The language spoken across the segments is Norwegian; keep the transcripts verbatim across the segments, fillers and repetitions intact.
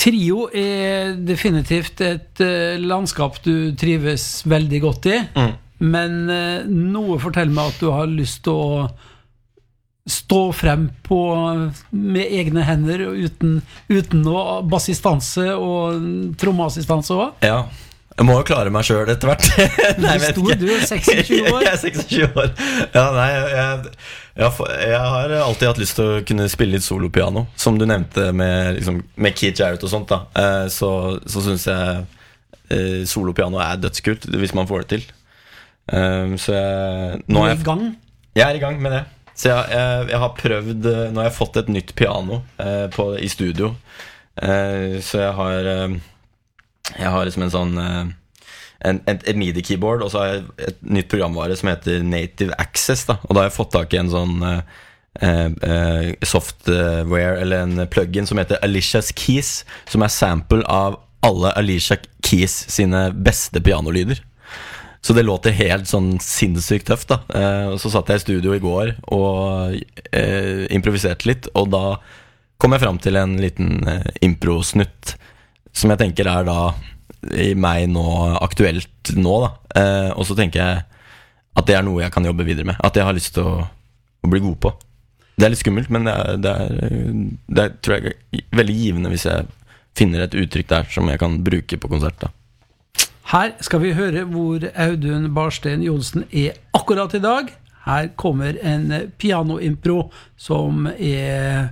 Trio er definitivt et uh, landskap du trives veldig godt i, mm. men uh, noe forteller meg at du har lyst til å stå frem på, med egne hender uten, uten noe bassistanse og trommeassistanse også. Ja, jeg må jo klare meg selv etter hvert. Nei, jeg vet ikke. Du er seksogtjue år. Jeg er seksogtjue år. Ja, nei, jeg, jeg, jeg, jeg har alltid hatt lyst til å kunne spille litt solopiano, som du nevnte med, liksom, med Keith Jarrett og sånt da. Så, så synes jeg solopiano er dødskult, hvis man får det til. Så jeg, nå er jeg, i gang? Jeg er i gang med det. Så jeg, jeg, jeg har prøvd, nå har jeg fått et nytt piano eh, på, i studio, eh, så jeg har eh, jeg har liksom en sånn eh, en, et, et MIDI keyboard, og så har jeg et nytt programvare som heter Native Access da, og da har jeg fått tak i en sånn eh, eh, software eller en plugin som heter Alicia's Keys, som er sample av alle Alicia Keys sine beste pianolyder. Så det låter helt sånn sinnssykt tøft da. eh, Og så satt jeg i studio i går og eh, improviserte litt, og da kom jeg frem til en liten eh, impro-snutt som jeg tenker er da i meg nå aktuelt nå da. eh, Og så tenker jeg at det er noe jeg kan jobbe videre med, at jeg har lyst til å, å bli god på. Det er litt skummelt, men det er, det er, det er tror jeg er veldig givende hvis jeg finner et uttrykk der som jeg kan bruke på konsert da. Her skal vi høre hvor Audun Barsten Johnsen er akkurat i dag. Her kommer en pianoimpro som er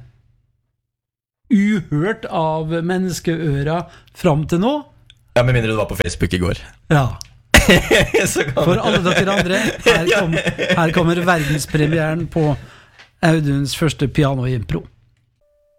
uhørt av menneskeøra fram til nå. Ja, med mindre du var på Facebook i går. Ja. For alle dere andre, her, kom, her kommer verdenspremieren på Auduns første pianoimpro.